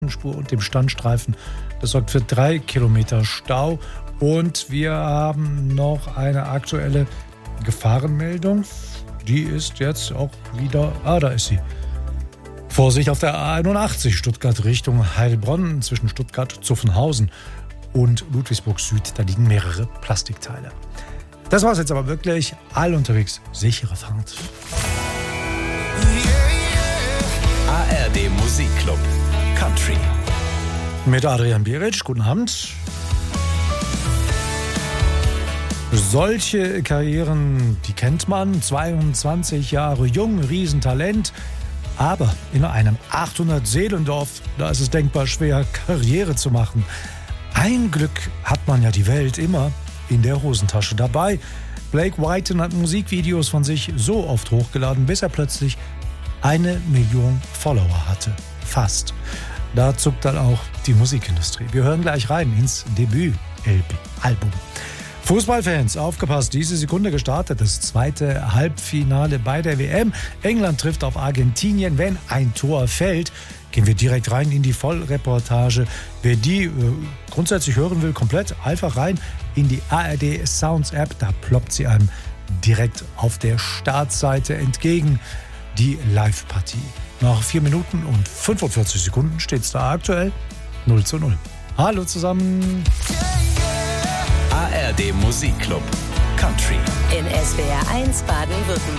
Spur und dem Standstreifen. Das sorgt für 3 Kilometer Stau. Und wir haben noch eine aktuelle Gefahrenmeldung. Die ist jetzt auch wieder... da ist sie. Vorsicht auf der A81 Stuttgart Richtung Heilbronn zwischen Stuttgart-Zuffenhausen und Ludwigsburg Süd. Da liegen mehrere Plastikteile. Das war's jetzt aber wirklich. All unterwegs, sichere Fahrt. ARD Musikclub Country. Mit Adrian Bierich, guten Abend. Solche Karrieren, die kennt man. 22 Jahre jung, Riesentalent. Aber in einem 800-Seelendorf, da ist es denkbar schwer, Karriere zu machen. Ein Glück hat man ja die Welt immer in der Hosentasche dabei. Blake Whiten hat Musikvideos von sich so oft hochgeladen, bis er plötzlich 1 Million Follower hatte. Fast. Da zuckt dann auch die Musikindustrie. Wir hören gleich rein ins Debüt-Album. Fußballfans, aufgepasst, diese Sekunde gestartet, das zweite Halbfinale bei der WM. England trifft auf Argentinien. Wenn ein Tor fällt, gehen wir direkt rein in die Vollreportage. Wer die grundsätzlich hören will, komplett einfach rein in die ARD Sounds App. Da ploppt sie einem direkt auf der Startseite entgegen, die Live-Partie. Nach 4 Minuten und 45 Sekunden steht es da aktuell 0:0. Hallo zusammen. ARD Musikclub Country. In SWR 1 Baden-Württemberg.